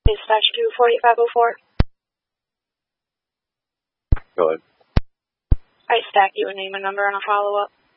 Dispatch 24504. Go ahead. I stack you a name and number and a follow-up.